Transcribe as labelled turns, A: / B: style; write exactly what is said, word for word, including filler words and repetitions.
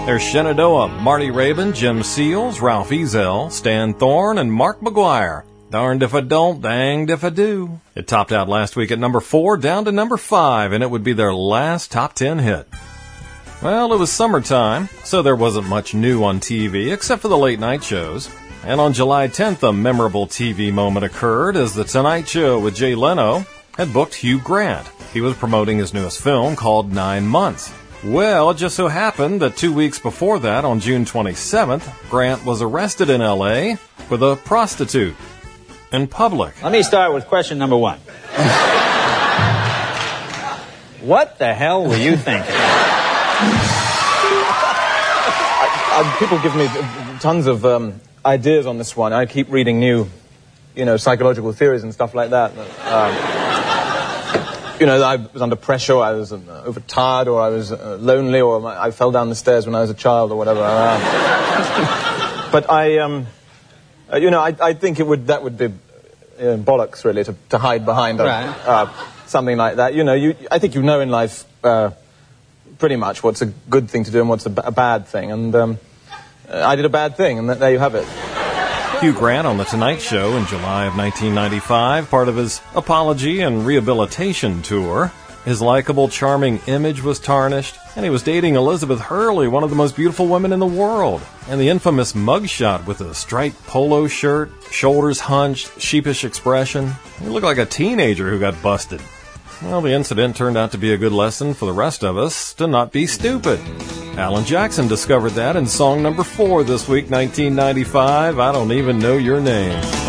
A: There's Shenandoah, Marty Raybon, Jim Seals, Ralph Ezel, Stan Thorne, and Mark McGuire. Darned if I don't, danged if I do. It topped out last week at number four, down to number five, and it would be their last top ten hit. Well, it was summertime, so there wasn't much new on T V except for the late night shows. And on July tenth, a memorable T V moment occurred as The Tonight Show with Jay Leno had booked Hugh Grant. He was promoting his newest film called Nine Months. Well, it just so happened that two weeks before that, on June twenty-seventh, Grant was arrested in L A with a prostitute in public.
B: Let me start with question number one. What the hell were you thinking?
C: I, I, people give me tons of um, ideas on this one. I keep reading new, you know, psychological theories and stuff like that. Um, You know, I was under pressure, I was uh, overtired, or I was uh, lonely, or I fell down the stairs when I was a child, or whatever. Uh, but I, um, uh, you know, I, I think it would that would be uh, bollocks, really, to, to hide behind a,
B: right.
C: uh, something like that. You know, you, I think you know in life uh, pretty much what's a good thing to do and what's a, b- a bad thing. And um, I did a bad thing, and th- there you have it.
A: Hugh Grant on The Tonight Show in July of nineteen ninety-five, part of his apology and rehabilitation tour. His likable, charming image was tarnished, and he was dating Elizabeth Hurley, one of the most beautiful women in the world. And the infamous mugshot with a striped polo shirt, shoulders hunched, sheepish expression. He looked like a teenager who got busted. Well, the incident turned out to be a good lesson for the rest of us to not be stupid. Alan Jackson discovered that in song number four this week, nineteen ninety-five, I Don't Even Know Your Name.